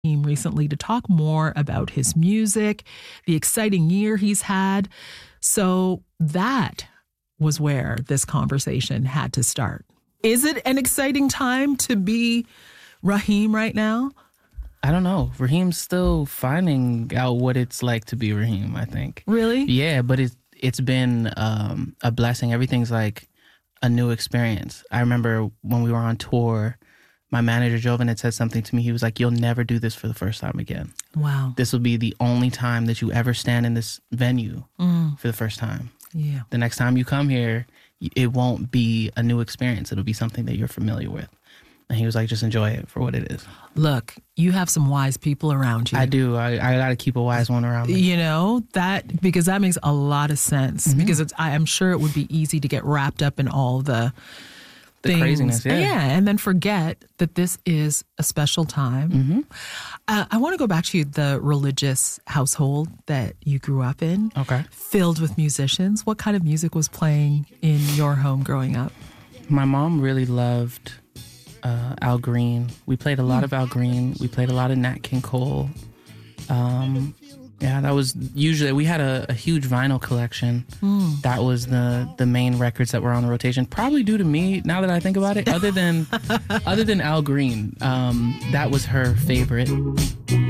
Raheem recently to talk more about his music, the exciting year he's had. So that was where this conversation had to start. Is it an exciting time to be Raheem right now? I don't know. Raheem's still finding out what it's like to be Raheem, I think. Really? Yeah, but it's been a blessing. Everything's like a new experience. I remember when we were on tour, my manager, Jovan, had said something to me. He was like, you'll never do this for the first time again. Wow. This will be the only time that you ever stand in this venue for the first time. Yeah. The next time you come here, it won't be a new experience. It'll be something that you're familiar with. And he was like, just enjoy it for what it is. Look, you have some wise people around you. I do. I got to keep a wise one around me. You know, because that makes a lot of sense. Because I'm sure it would be easy to get wrapped up in all the things. Craziness, yeah. And then forget that this is a special time. I want to go back to the religious household that you grew up in. Okay. Filled with musicians. What kind of music was playing in your home growing up? My mom really loved Al Green. We played a lot of Al Green. We played a lot of Nat King Cole. Yeah, that was usually, we had a huge vinyl collection. That was the main records that were on the rotation. Probably due to me, now that I think about it, other than Al Green. That was her favorite.